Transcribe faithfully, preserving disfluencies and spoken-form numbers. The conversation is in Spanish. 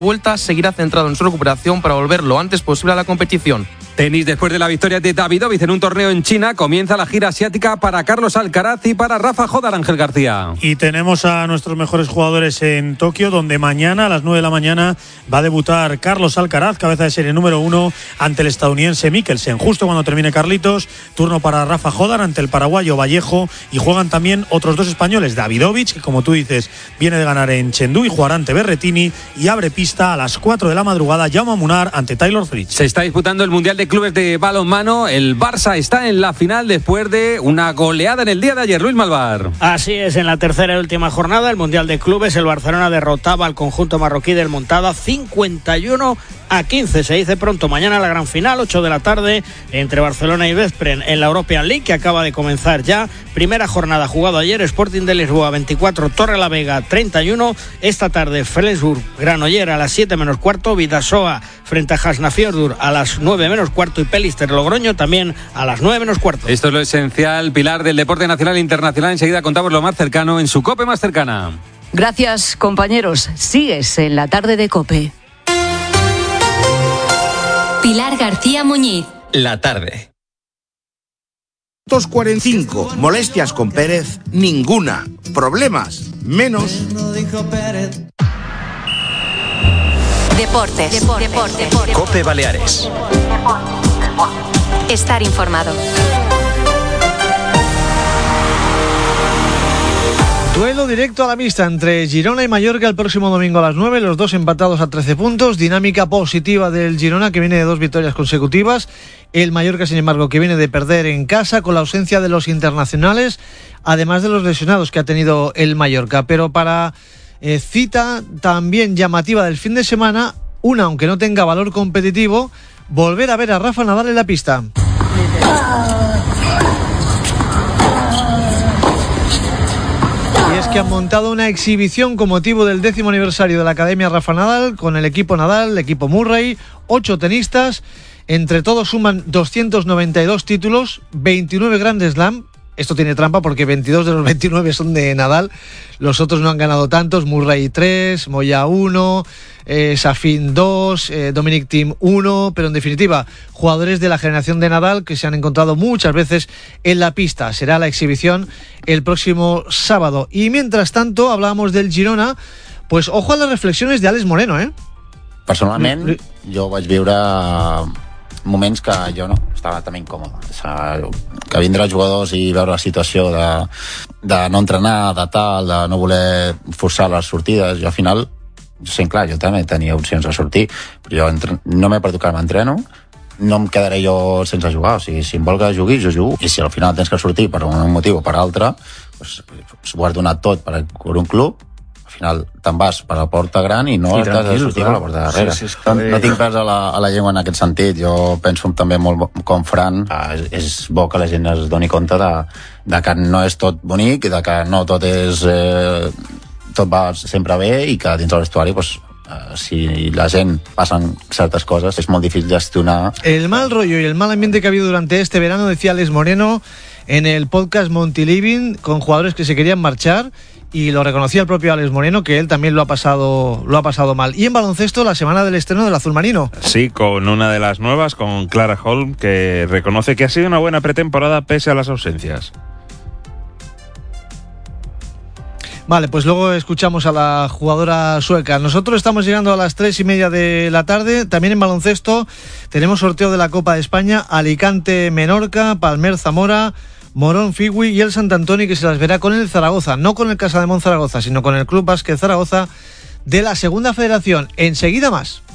vuelta seguirá centrado en su recuperación para volver lo antes posible a la competición. Tenis. Después de la victoria de Davidovich en un torneo en China, comienza la gira asiática para Carlos Alcaraz y para Rafa Jodar. Ángel García. Y tenemos a nuestros mejores jugadores en Tokio, donde mañana a las nueve de la mañana va a debutar Carlos Alcaraz, cabeza de serie número uno, ante el estadounidense Mikkelsen. Justo cuando termine Carlitos, turno para Rafa Jodar ante el paraguayo Vallejo, y juegan también otros dos españoles, Davidovich, que como tú dices viene de ganar en Chengdu, y jugará ante Berrettini, y abre pista a las cuatro de la madrugada Jaume Munar ante Taylor Fritz. Se está disputando el Mundial de Clubes de balonmano. El Barça está en la final después de una goleada en el día de ayer. Luis Malvar. Así es, en la tercera y última jornada del Mundial de Clubes, el Barcelona derrotaba al conjunto marroquí del Montada cincuenta y uno a quince. Se dice pronto, mañana la gran final, ocho de la tarde, entre Barcelona y Veszprém en la European League, que acaba de comenzar ya. Primera jornada jugado ayer, Sporting de Lisboa veinticuatro, Torrelavega treinta y uno. Esta tarde Flensburg Granollers a las siete menos cuarto, Vidasoa frente a Hafnarfjörður a las nueve menos cuarto y Pelister Logroño también a las nueve menos cuarto. Esto es lo esencial, pilar del deporte nacional e internacional. Enseguida contamos lo más cercano en su COPE más cercana. Gracias, compañeros. Sigues en la tarde de COPE. Pilar García Muñiz. La tarde. dos cuarenta y cinco. Molestias con Pérez, ninguna. Problemas, menos. Deportes. Deportes. Deportes. COPE Baleares. Estar informado. Duelo directo a la vista entre Girona y Mallorca el próximo domingo a las nueve, los dos empatados a trece puntos, dinámica positiva del Girona que viene de dos victorias consecutivas, el Mallorca sin embargo que viene de perder en casa con la ausencia de los internacionales, además de los lesionados que ha tenido el Mallorca, pero para eh, cita también llamativa del fin de semana, una aunque no tenga valor competitivo, volver a ver a Rafa Nadal en la pista. Y es que han montado una exhibición con motivo del décimo aniversario de la Academia Rafa Nadal, con el equipo Nadal, el equipo Murray, ocho tenistas, entre todos suman doscientos noventa y dos títulos, veintinueve Grand Slam. Esto tiene trampa porque veintidós de los veintinueve son de Nadal, los otros no han ganado tantos, Murray tres, Moya uno, eh, Safin dos, eh, Dominic Thiem uno, pero en definitiva, jugadores de la generación de Nadal que se han encontrado muchas veces en la pista. Será la exhibición el próximo sábado. Y mientras tanto, hablábamos del Girona, pues ojo a las reflexiones de Àlex Moreno, ¿eh? Personalment, jo vaig viure moments que jo no estava també incòmode, que vindre jugadors i veure la situació de, de no entrenar, de tal, de no voler forçar les sortides. Jo al final, sí, clar, jo també tenia opcions de sortir, però jo entre, no m'he perdut que m'entreno, no em quedaré jo sense jugar, o sigui, si em vol que jugui, jo jugo, i si al final tens que sortir per un motiu o per altre, doncs, ho has donat tot per, per un club, al final te'n vas per la porta gran i no has de sortir per la porta darrere. Sí, sí, no, no tinc pes a la, a la llengua en aquest sentit. Jo penso també molt com Fran. És, és bo que la gent es doni compte de, de que no és tot bonic, de que no tot és... Eh, tot va sempre bé i que dins de l'estuari pues, eh, si la gent passen certes coses és molt difícil gestionar. El mal rollo y el mal ambiente que ha habido durante este verano, decía Àlex Moreno en el podcast Monty Living, con jugadores que se querían marchar. Y lo reconocía el propio Àlex Moreno, que él también lo ha pasado lo ha pasado mal. Y en baloncesto, la semana del estreno del azul marino. Sí, con una de las nuevas, con Clara Holm, que reconoce que ha sido una buena pretemporada pese a las ausencias. Vale, pues luego escuchamos a la jugadora sueca. Nosotros estamos llegando a las tres y media de la tarde. También en baloncesto tenemos sorteo de la Copa de España. Alicante-Menorca, Palmer-Zamora, Morón-Figui y el Sant Antoni, que se las verá con el Zaragoza, no con el Casademont Zaragoza, sino con el Club Básquet Zaragoza de la Segunda Federación. Enseguida más.